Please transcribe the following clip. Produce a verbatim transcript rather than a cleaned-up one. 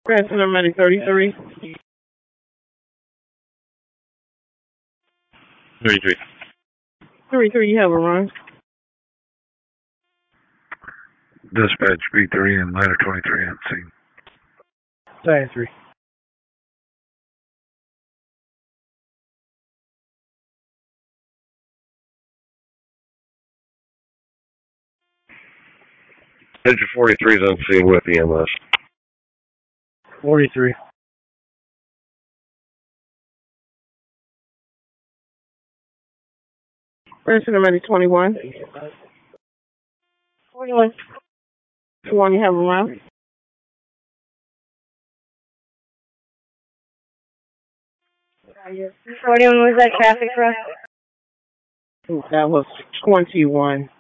Transit number thirty-three. thirty-three. thirty-three, you have a run. Dispatch B three and ladder twenty-three on scene. thirty-three. Engine forty-three is on scene with E M S. forty-three. Transit number twenty-one. forty-one. twenty, you have a run. forty-one was that traffic cross? That was twenty-one.